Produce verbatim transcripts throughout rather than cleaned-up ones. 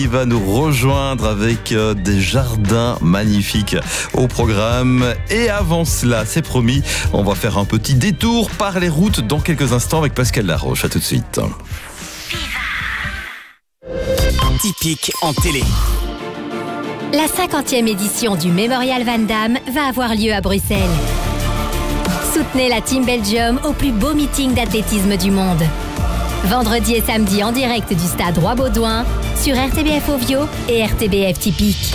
Il va nous rejoindre avec euh, des jardins magnifiques au programme. Et avant cela, c'est promis, on va faire un petit détour par les routes dans quelques instants avec Pascal Laroche. À tout de suite. Typique en télé. La cinquantième édition du Mémorial Van Damme va avoir lieu à Bruxelles. Soutenez la Team Belgium au plus beau meeting d'athlétisme du monde. Vendredi et samedi en direct du stade Roi-Baudouin sur R T B F Ovio et R T B F Typique.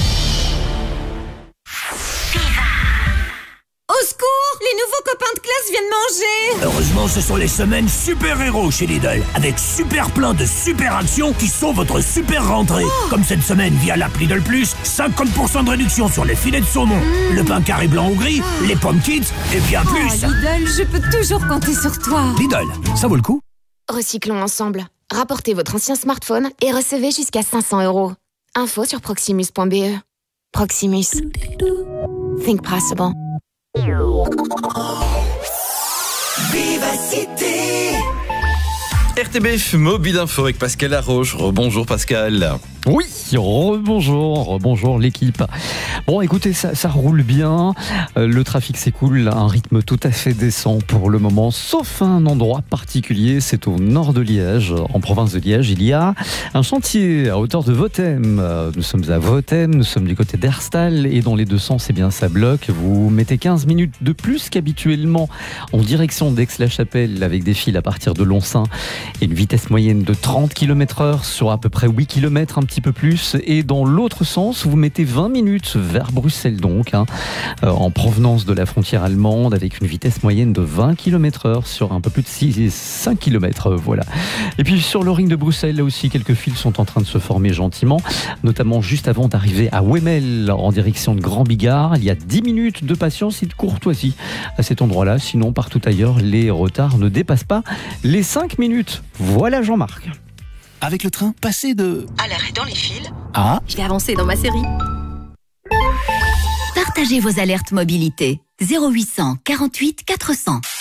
Au secours, les nouveaux copains de classe viennent manger. Heureusement, ce sont les semaines super-héros chez Lidl, avec super plein de super actions qui sont votre super rentrée. Oh. Comme cette semaine via l'app Lidl Plus, cinquante pour cent de réduction sur les filets de saumon, mmh. le pain carré blanc ou gris, oh. les pommes kids et bien oh, plus. Lidl, je peux toujours compter sur toi. Lidl, ça vaut le coup. Recyclons ensemble. Rapportez votre ancien smartphone et recevez jusqu'à cinq cents euros. Info sur proximus point b e. Proximus. Think possible. Vivacité. R T B F Mobile Info avec Pascal Laroche. Rebonjour Pascal. Oui, rebonjour, bonjour l'équipe. Bon, écoutez, ça, ça roule bien, euh, le trafic s'écoule à un rythme tout à fait décent pour le moment, sauf un endroit particulier, c'est au nord de Liège, en province de Liège. Il y a un chantier à hauteur de Vothème. Nous sommes à Vothème, nous sommes du côté d'Herstal, et dans les deux sens, eh bien, ça bloque. Vous mettez quinze minutes de plus qu'habituellement en direction d'Aix-la-Chapelle, avec des files à partir de Lonsin, et une vitesse moyenne de trente kilomètres heure sur à peu près huit kilomètres, un petit peu plus, et dans l'autre sens vous mettez vingt minutes vers Bruxelles donc hein, euh, en provenance de la frontière allemande, avec une vitesse moyenne de vingt kilomètres heure sur un peu plus de six, cinq kilomètres, euh, voilà. Et puis sur le ring de Bruxelles, là aussi quelques files sont en train de se former gentiment, notamment juste avant d'arriver à Wemmel en direction de Grand Bigard. Il y a dix minutes de patience et de courtoisie à cet endroit-là, sinon partout ailleurs les retards ne dépassent pas les cinq minutes. Voilà Jean-Marc. Avec le train, passer de... à l'arrêt dans les fils. Ah. Je vais avancer dans ma série. Partagez vos alertes mobilité. zéro huit cents quarante-huit quatre cents.